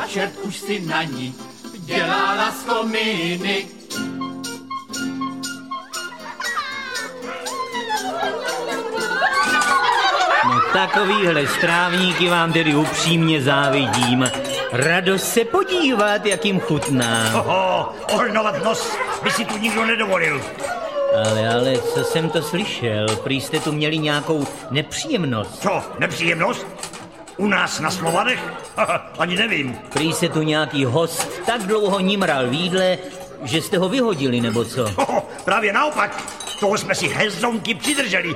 čert už si na ní dělala z komíny. No takovýhle strávníky vám tedy upřímně závidím. Radost se podívat, jak jim chutná. Ohrnovat nos by si tu nikdo nedovolil. Ale co jsem to slyšel? Prý jste tu měli nějakou nepříjemnost. Co, nepříjemnost? U nás na Slovanech? Ani nevím. Prý se tu nějaký host tak dlouho nimral v jídle, že jste ho vyhodili, nebo co? Právě naopak. Toho jsme si hezonky přidrželi.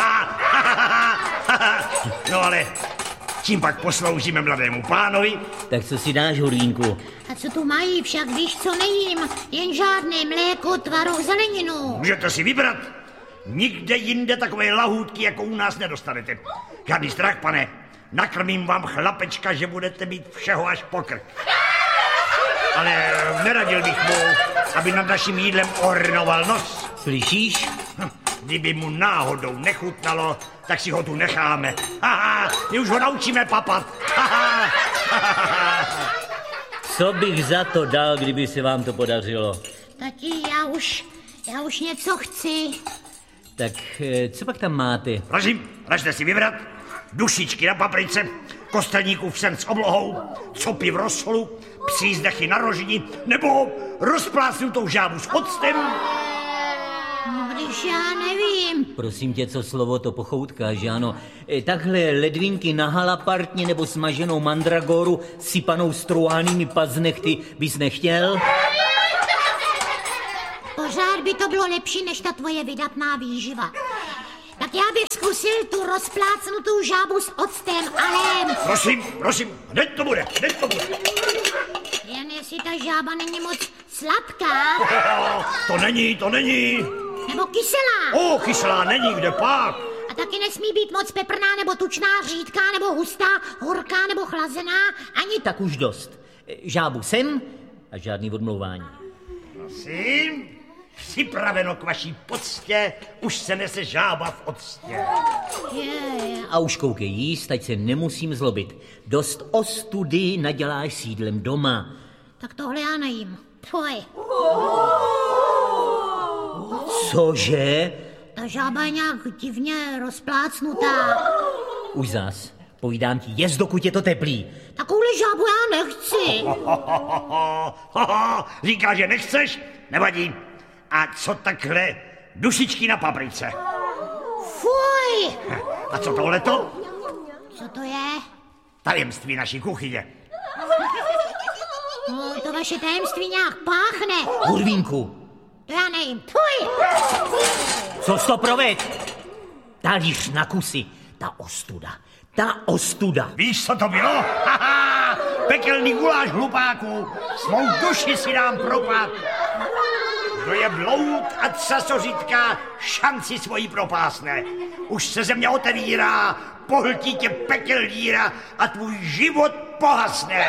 No ale čím pak posloužíme mladému pánovi? Tak co si dáš, Hurvínku? A co tu mají, však víš, co nejím? Jen žádné mléko, tvaroh, zeleninu. Můžete si vybrat. Nikde jinde takové lahůdky, jako u nás nedostanete. Žádný strach, pane. Nakrmím vám chlapečka, že budete mít všeho až po krk. Ale neradil bych mu, aby nad naším jídlem ohrnoval nos. Slyšíš? Kdyby mu náhodou nechutnalo, tak si ho tu necháme. My už ho naučíme papat. Co bych za to dal, kdyby se vám to podařilo? Tati, já už něco chci. Tak co pak tam máte? Ražte si vybrat. Dušičky na paprice, kostelníkův sen s oblohou, copy v rozsolu, přízdechy na rožni, nebo rozplácnutou žábu s octem. No, když já nevím. Prosím tě, co slovo to pochoutkáš, ano? Takhle ledvinky na halapartně nebo smaženou mandragoru sypanou strouhanými paznechty bys nechtěl? Pořád by to bylo lepší, než ta tvoje vydatná výživa. Tak já bych zkusil tu rozplácnutou žábu s octem, ale... Prosím, hned to bude. Jen jestli ta žába není moc sladká. To není. Nebo kyselá. Kyselá není, kde pak. A taky nesmí být moc peprná, nebo tučná, řídká, nebo hustá, horká, nebo chlazená, ani... Tak už dost. Žábu sem a žádný odmlouvání. Prosím, připraveno k vaší poctě, už se nese žába v octě. A už koukej jíst, ať se nemusím zlobit. Dost ostudy naděláš s jídlem doma. Tak tohle já nejím. Fuj. Cože? Ta žába je nějak divně rozplácnutá. Už zas. Povídám ti, jest, dokud je to teplý. Takovouhle žábu já nechci. Říká, že nechceš? Nevadí. A co takhle dušičky na paprice? Fuj. A co tohleto? Co to je? Tajemství naší kuchyně. No, to vaše tajemství nějak páchne. Hurvínku. To já nejím. Fuj. Co jsi to provedl? Talíř na kusy. Ta ostuda. Víš, co to bylo? Pekelný guláš, hlupáku. Svou duši si dám propat. Kdo je bloud a třasořitka, šanci svoji propásne. Už se země otevírá, pohltí tě pekel díra a tvůj život pohasne.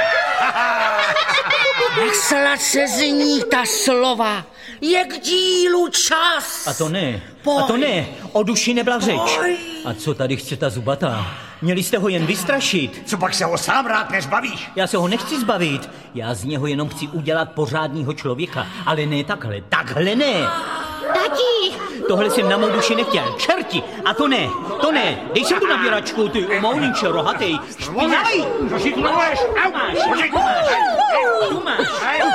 Sladce zní ta slova, je k dílu čas. A to ne, o duši nebyla řeč. A co tady chce ta zubatá? Měli jste ho jen vystrašit. Co pak se ho sám rád nezbavíš? Já se ho nechci zbavit, já z něho jenom chci udělat pořádního člověka, ale ne takhle ne. Tati! Tohle jsem na mou duši nechtěl, čerti, a to ne, dej sem tu nabíračku, ty moulinče rohatej, špinavý. Co si tu dovoleš? Tu máš.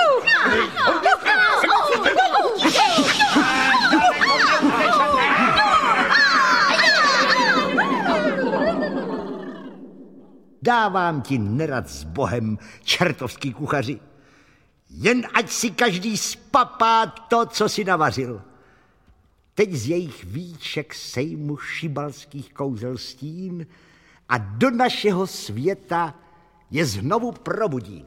Dávám ti nerad s Bohem, čertovský kuchaři. Jen ať si každý spapá to, co si navařil. Teď z jejich víček sejmu šibalských kouzel stín a do našeho světa je znovu probudím.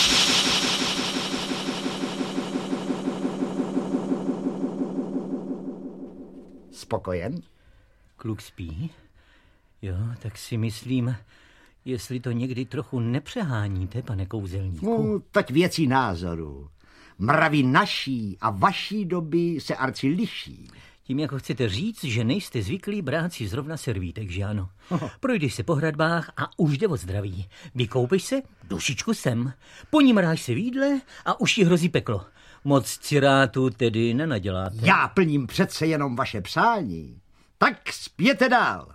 Spokojen? Kluk spí? Jo, tak si myslím, jestli to někdy trochu nepřeháníte, pane kouzelníku. No, tak věcí názoru. Mravy naší a vaší doby se arci liší. Tím jako chcete říct, že nejste zvyklí brát si zrovna servítek, že ano? Projdeš se po hradbách a už jde o zdraví. Vykoupeš se, dušičku sem, ponímráš se v jídle a už ti hrozí peklo. Moc cirátu tedy nenaděláte. Já plním přece jenom vaše přání. Tak spěte dál.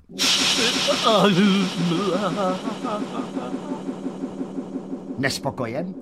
Nespokojen?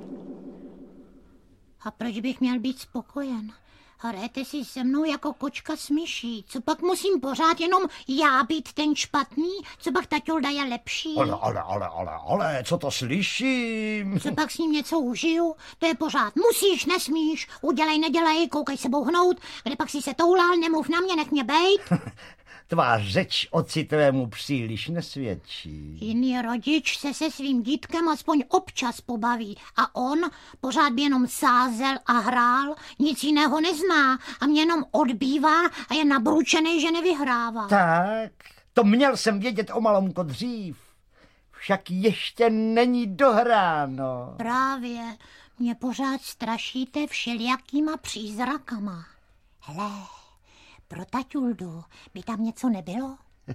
A proč bych měl být spokojen? Hrajete si se mnou jako kočka s myší. Co pak musím pořád jenom já být ten špatný? Co pak taťulda je lepší? Ale, co to slyším? Co pak s ním něco užiju? To je pořád musíš, nesmíš, udělej, nedělej, koukej se bouhnout, kde pak si se toulal, nemluv na mě, nech mě bejt. Tvá řeč oci tvému příliš nesvědčí. Jiný rodič se svým dítkem aspoň občas pobaví a on pořád by jenom sázel a hrál, nic jiného nezná a mě jenom odbývá a je nabručený, že nevyhrává. Tak, to měl jsem vědět o malomko dřív. Však ještě není dohráno. Právě, mě pořád strašíte všelijakýma přízrakama. Hele, pro taťuldu by tam něco nebylo?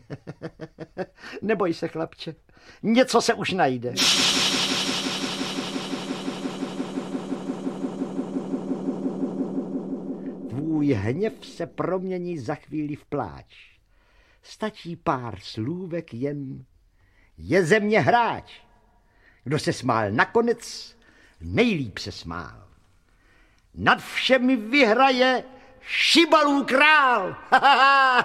Neboj se, chlapče, něco se už najde. Tvůj hněv se promění za chvíli v pláč. Stačí pár slůvek jen. Je ze mě hráč. Kdo se smál nakonec, nejlíp se smál. Nad všemi vyhraje Šibalů král.